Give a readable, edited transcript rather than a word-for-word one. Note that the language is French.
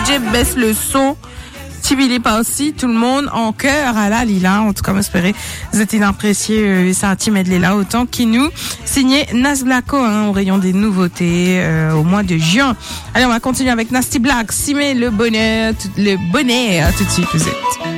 DJ baisse le son. Tibili par-ci, tout le monde en chœur à la Lila. En tout cas, j'espère vous êtes apprécié ça Team Medley là autant qui nous signé Nas Blacko au rayon des nouveautés au mois de juin. Allez, on va continuer avec Nasty Black. Simé le bonheur tout de suite vous êtes.